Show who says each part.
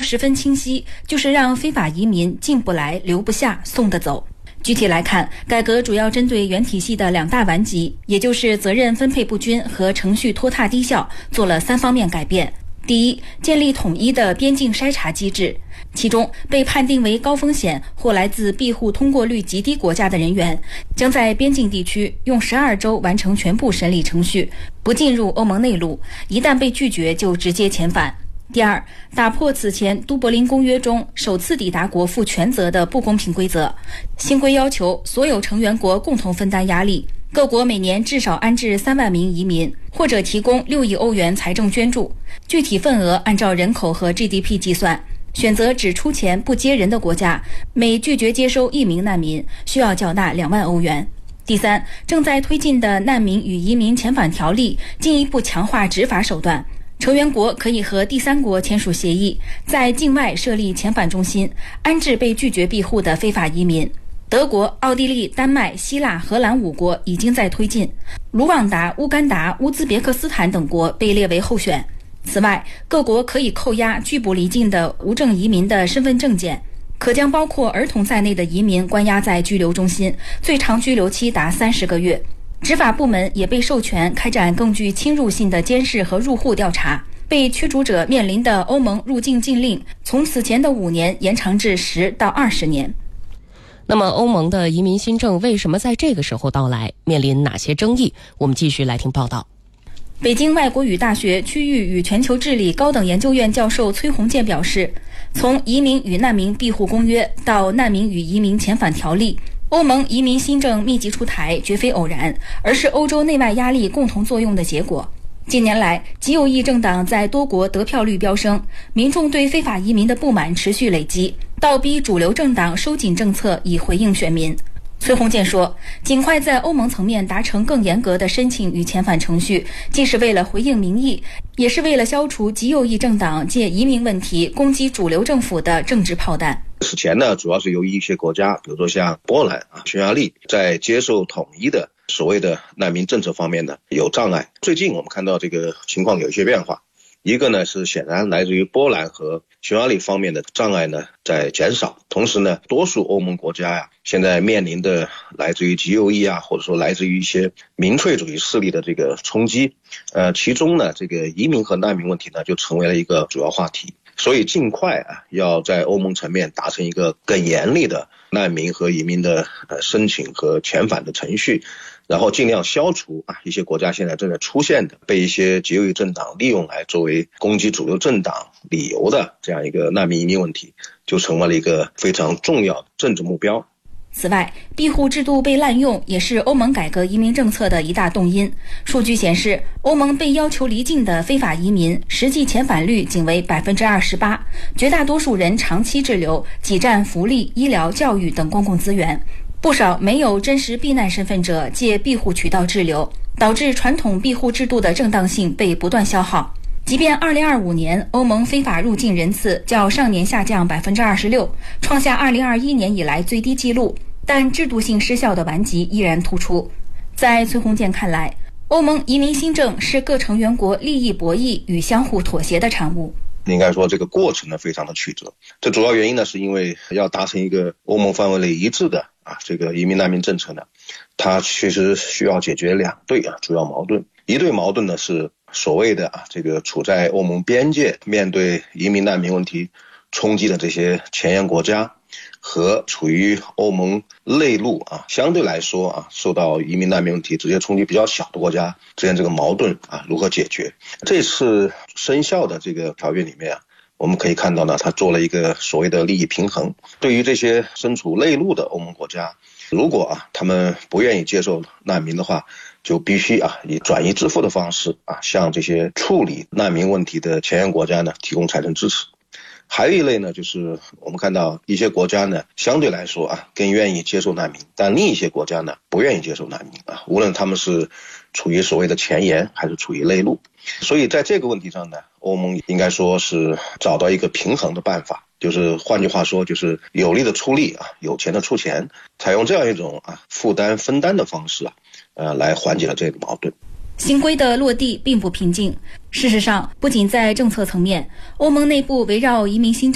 Speaker 1: 十分清晰，就是让非法移民进不来、留不下、送得走。具体来看，改革主要针对原体系的2大顽疾，也就是责任分配不均和程序拖沓低效，做了3方面改变。第一，建立统一的边境筛查机制，其中被判定为高风险或来自庇护通过率极低国家的人员，将在边境地区用12周完成全部审理程序，不进入欧盟内陆，一旦被拒绝就直接遣返。第二，打破此前都柏林公约中首次抵达国负全责的不公平规则。新规要求所有成员国共同分担压力，各国每年至少安置3万名移民，或者提供6亿欧元财政捐助，具体份额按照人口和 GDP 计算。选择只出钱不接人的国家，每拒绝接收1名难民，需要缴纳2万欧元。第三，正在推进的难民与移民遣返条例进一步强化执法手段。成员国可以和第三国签署协议，在境外设立遣返中心，安置被拒绝庇护的非法移民。德国、奥地利、丹麦、希腊、荷兰5国已经在推进，卢旺达、乌干达、乌兹别克斯坦等国被列为候选。此外，各国可以扣押拒捕离境的无证移民的身份证件，可将包括儿童在内的移民关押在拘留中心，最长拘留期达30个月。执法部门也被授权开展更具侵入性的监视和入户调查，被驱逐者面临的欧盟入境禁令从此前的5年延长至10到20年。
Speaker 2: 那么欧盟的移民新政为什么在这个时候到来，面临哪些争议？我们继续来听报道。
Speaker 1: 北京外国语大学区域与全球治理高等研究院教授崔洪建表示，从移民与难民庇护公约到难民与移民遣返条例，欧盟移民新政密集出台绝非偶然，而是欧洲内外压力共同作用的结果。近年来，极右翼政党在多国得票率飙升，民众对非法移民的不满持续累积，倒逼主流政党收紧政策以回应选民。崔洪建说，尽快在欧盟层面达成更严格的申请与遣返程序，既是为了回应民意，也是为了消除极右翼政党借移民问题攻击主流政府的政治炮弹。
Speaker 3: 此前呢，主要是由于一些国家，比如说像波兰、匈牙利，在接受统一的所谓的难民政策方面呢有障碍。最近我们看到这个情况有一些变化，一个呢是显然来自于波兰和匈牙利方面的障碍呢在减少，同时呢多数欧盟国家现在面临的来自于极右翼或者说来自于一些民粹主义势力的这个冲击，其中呢这个移民和难民问题呢就成为了一个主要话题。所以尽快要在欧盟层面达成一个更严厉的难民和移民的申请和遣返的程序，然后尽量消除一些国家现在正在出现的被一些极右翼政党利用来作为攻击主流政党理由的这样一个难民移民问题，就成为了一个非常重要的政治目标。
Speaker 1: 此外，庇护制度被滥用也是欧盟改革移民政策的一大动因。数据显示，欧盟被要求离境的非法移民实际遣返率仅为 28%， 绝大多数人长期滞留，挤占福利、医疗、教育等公共资源。不少没有真实避难身份者借庇护渠道滞留，导致传统庇护制度的正当性被不断消耗。即便2025年欧盟非法入境人次较上年下降 26%， 创下2021年以来最低纪录，但制度性失效的顽疾依然突出。在崔洪建看来，欧盟移民新政是各成员国利益博弈与相互妥协的产物。
Speaker 3: 应该说这个过程呢非常的曲折，这主要原因呢是因为要达成一个欧盟范围内一致的这个移民难民政策呢，它确实需要解决2对主要矛盾。一对矛盾呢是所谓的这个处在欧盟边界面对移民难民问题冲击的这些前沿国家，和处于欧盟内陆相对来说受到移民难民问题直接冲击比较小的国家之间这个矛盾如何解决。这次生效的这个条约里面我们可以看到呢，它做了一个所谓的利益平衡。对于这些身处内陆的欧盟国家，如果他们不愿意接受难民的话，就必须以转移支付的方式向这些处理难民问题的前沿国家呢提供财政支持。还有一类呢，就是我们看到一些国家呢相对来说更愿意接受难民，但另一些国家呢不愿意接受难民无论他们是处于所谓的前沿还是处于内陆。所以在这个问题上呢，欧盟应该说是找到一个平衡的办法，就是换句话说，就是有力的出力有钱的出钱，采用这样一种负担分担的方式来缓解了这个矛盾。
Speaker 1: 新规的落地并不平静。事实上，不仅在政策层面，欧盟内部围绕移民新政